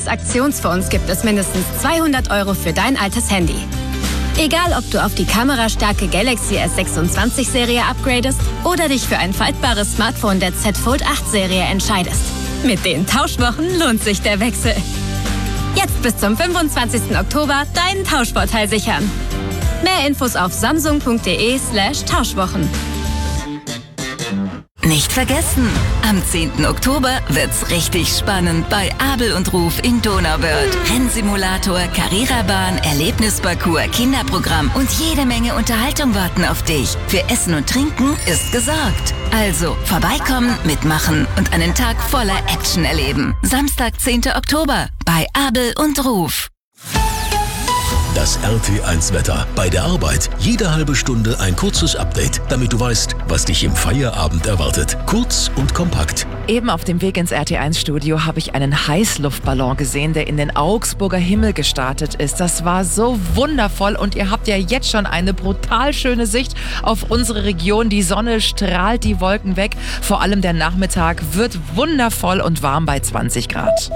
Als Aktionsfonds gibt es mindestens 200 € für dein altes Handy. Egal, ob du auf die kamerastarke Galaxy S26-Serie upgradest oder dich für ein faltbares Smartphone der Z Fold 8-Serie entscheidest. Mit den Tauschwochen lohnt sich der Wechsel. Jetzt bis zum 25. Oktober deinen Tauschvorteil sichern. Mehr Infos auf samsung.de/Tauschwochen. Nicht vergessen, am 10. Oktober wird's richtig spannend bei Abel und Ruf in Donauwörth. Rennsimulator, Carrera-Bahn, Erlebnisparcours, Kinderprogramm und jede Menge Unterhaltung warten auf dich. Für Essen und Trinken ist gesorgt. Also vorbeikommen, mitmachen und einen Tag voller Action erleben. Samstag, 10. Oktober bei Abel und Ruf. Das RT1-Wetter. Bei der Arbeit jede halbe Stunde ein kurzes Update, damit du weißt, was dich im Feierabend erwartet. Kurz und kompakt. Eben auf dem Weg ins RT1-Studio habe ich einen Heißluftballon gesehen, der in den Augsburger Himmel gestartet ist. Das war so wundervoll und ihr habt ja jetzt schon eine brutal schöne Sicht auf unsere Region. Die Sonne strahlt die Wolken weg. Vor allem der Nachmittag wird wundervoll und warm bei 20 Grad.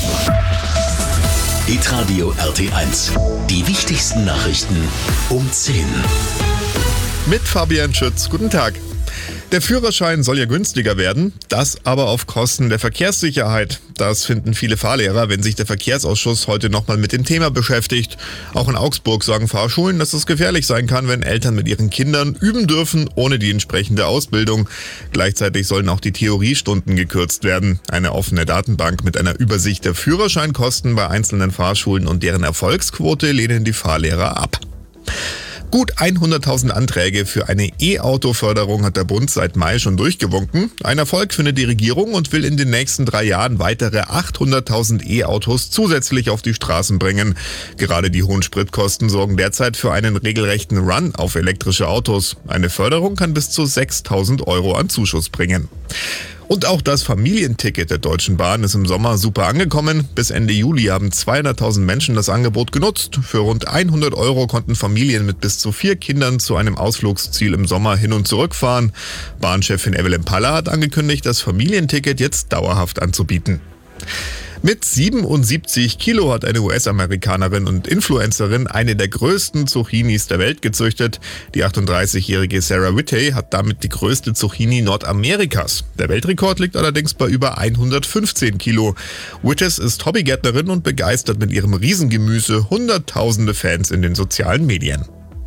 Hitradio RT1. Die wichtigsten Nachrichten um 10. Mit Fabian Schütz. Guten Tag. Der Führerschein soll ja günstiger werden, das aber auf Kosten der Verkehrssicherheit. Das finden viele Fahrlehrer, wenn sich der Verkehrsausschuss heute nochmal mit dem Thema beschäftigt. Auch in Augsburg sagen Fahrschulen, dass es gefährlich sein kann, wenn Eltern mit ihren Kindern üben dürfen, ohne die entsprechende Ausbildung. Gleichzeitig sollen auch die Theoriestunden gekürzt werden. Eine offene Datenbank mit einer Übersicht der Führerscheinkosten bei einzelnen Fahrschulen und deren Erfolgsquote lehnen die Fahrlehrer ab. Gut 100.000 Anträge für eine E-Auto-Förderung hat der Bund seit Mai schon durchgewunken. Ein Erfolg findet die Regierung und will in den nächsten 3 Jahren weitere 800.000 E-Autos zusätzlich auf die Straßen bringen. Gerade die hohen Spritkosten sorgen derzeit für einen regelrechten Run auf elektrische Autos. Eine Förderung kann bis zu 6.000 € an Zuschuss bringen. Und auch das Familienticket der Deutschen Bahn ist im Sommer super angekommen. Bis Ende Juli haben 200.000 Menschen das Angebot genutzt. Für rund 100 € konnten Familien mit bis zu 4 Kindern zu einem Ausflugsziel im Sommer hin und zurück fahren. Bahnchefin Evelyn Paller hat angekündigt, das Familienticket jetzt dauerhaft anzubieten. Mit 77 Kilo hat eine US-Amerikanerin und Influencerin eine der größten Zucchinis der Welt gezüchtet. Die 38-jährige Sarah Whittey hat damit die größte Zucchini Nordamerikas. Der Weltrekord liegt allerdings bei über 115 Kilo. Whittey ist Hobbygärtnerin und begeistert mit ihrem Riesengemüse hunderttausende Fans in den sozialen Medien.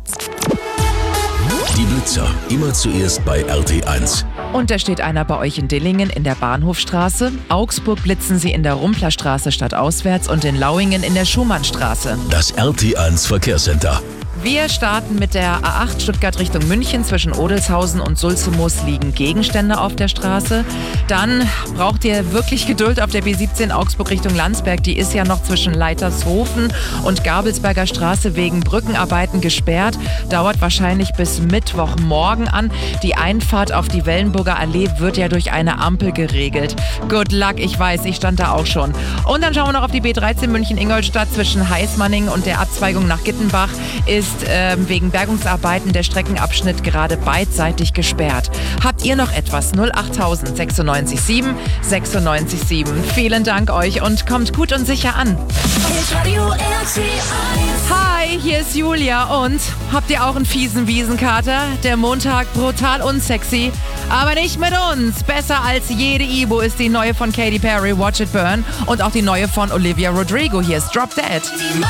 Die Blitzer, immer zuerst bei RT1. Und da steht einer bei euch in Dillingen in der Bahnhofstraße. Augsburg blitzen sie in der Rumplerstraße stadtauswärts und in Lauingen in der Schumannstraße. Das RT1 Verkehrscenter. Wir starten mit der A8 Stuttgart Richtung München. Zwischen Odelshausen und Sulzemoos liegen Gegenstände auf der Straße. Dann braucht ihr wirklich Geduld auf der B17 Augsburg Richtung Landsberg. Die ist ja noch zwischen Leitershofen und Gabelsberger Straße wegen Brückenarbeiten gesperrt. Dauert wahrscheinlich bis Mittwochmorgen an. Die Einfahrt auf die Wellenburger Allee wird ja durch eine Ampel geregelt. Good luck, ich weiß, ich stand da auch schon. Und dann schauen wir noch auf die B13 München-Ingolstadt zwischen Heißmanning und der Abzweigung nach Gittenbach. Ist wegen Bergungsarbeiten der Streckenabschnitt gerade beidseitig gesperrt. Habt ihr noch etwas? 08000 96 7 96 7. Vielen Dank euch und kommt gut und sicher an. Hi, hier ist Julia und habt ihr auch einen fiesen Wiesenkater? Der Montag brutal unsexy, aber nicht mit uns. Besser als jede Ibo ist die neue von Katy Perry, Watch It Burn, und auch die neue von Olivia Rodrigo. Hier ist Drop Dead.